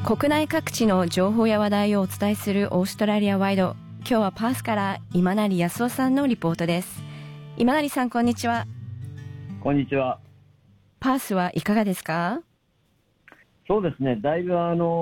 国内各地の情報や話題をお伝えするオーストラリアワイド。今日はパースから今成康夫さんのリポートです。今成さん、こんにちは。 こんにちは。 パースはいかがですか？ そうですね、だいぶ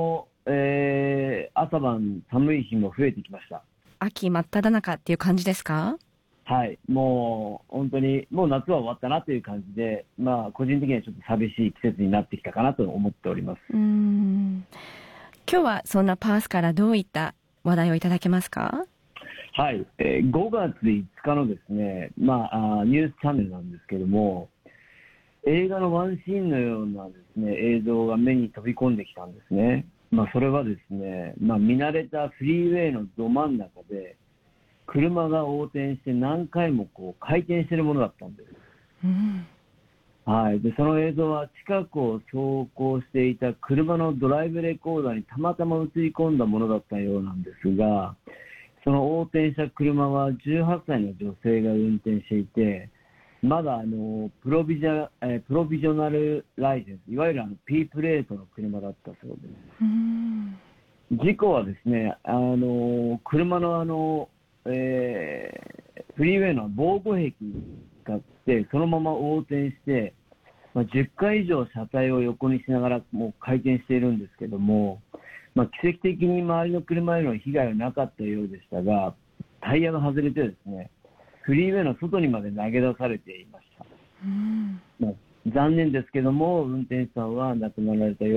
朝晩寒い日も増えてきました。 秋真っ只中っていう感じですか？ はい、もう本当にもう夏は終わったなという感じで、個人的にはちょっと寂しい季節になってきたかなと思っております。 今日はそんなパースからどういった話題をいただけますか？ はい、5月5日のですね、ニュースチャンネルなんですけども、映画のワンシーンのようなですね、映像が目に飛び込んできたんですね。それはですね、見慣れたフリーウェイのど真ん中で、車が横転して何回も回転しているものだったんです。はい。で、その映像は近くを走行していた車のドライブレコーダーにたまたま映り込んだものだったようなんですが、その横転した車は18歳の女性が運転していて、まだプロビジョナルライセンス、いわゆるP プレートの車だったそうです。事故はですね、車のフリーウェイの防護壁があって、そのまま横転して、10回以上車体を横にしながらもう回転しているんですけども、奇跡的に周りの車への被害はなかったようでしたが、タイヤが外れてですね、フリーウェイの外にまで投げ出されていました。残念ですけども、運転手さんは亡くなられたよう